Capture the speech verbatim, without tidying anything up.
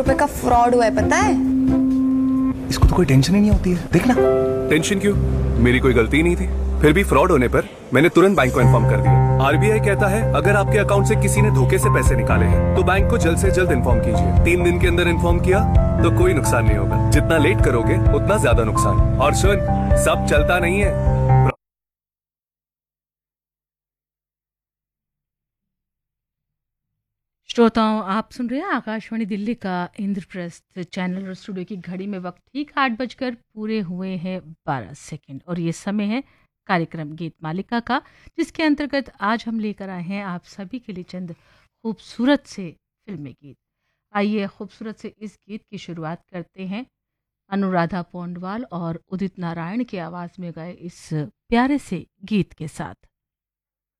रुपए का फ्रॉड हुआ है, पता है? इसको तो कोई टेंशन ही नहीं होती है, देखना। टेंशन क्यों? मेरी कोई गलती नहीं थी। फिर भी फ्रॉड होने पर मैंने तुरंत बैंक को इन्फॉर्म कर दिया। आरबीआई कहता है अगर आपके अकाउंट से किसी ने धोखे से पैसे निकाले हैं तो बैंक को जल्द से जल्द इन्फॉर्म कीजिए। तीन दिन के अंदर इन्फॉर्म किया तो कोई नुकसान नहीं होगा। जितना लेट करोगे उतना ज्यादा नुकसान। और सुन, सब चलता नहीं है। श्रोताओं, आप सुन रहे हैं आकाशवाणी दिल्ली का इंद्रप्रस्थ चैनल और स्टूडियो की घड़ी में वक्त ठीक आठ बजकर पूरे हुए हैं बारह सेकंड और ये समय है कार्यक्रम गीत मालिका का, जिसके अंतर्गत आज हम लेकर आए हैं आप सभी के लिए चंद खूबसूरत से फिल्मी गीत। आइए खूबसूरत से इस गीत की शुरुआत करते हैं अनुराधा पौंडवाल और उदित नारायण की आवाज़ में गाए इस प्यारे से गीत के साथ।